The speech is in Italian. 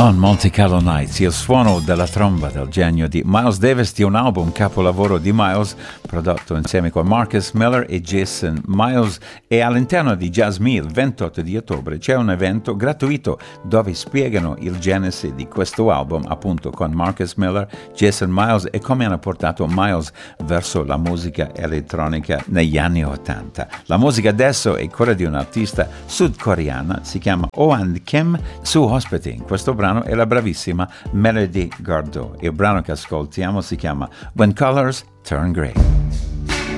On Monte Carlo Nights, il suono della tromba del genio di Miles Davis, di un album capolavoro di Miles prodotto insieme con Marcus Miller e Jason Miles, e all'interno di Jazz Me il 28 di ottobre c'è un evento gratuito dove spiegano il genesi di questo album, appunto con Marcus Miller, Jason Miles, e come hanno portato Miles verso la musica elettronica negli anni 80. La musica adesso è quella di un'artista sudcoreana, si chiama Oh and Kim. Su ospite in questo brano è la bravissima Melody Gardot. Il brano che ascoltiamo si chiama When Colors Turn Grey.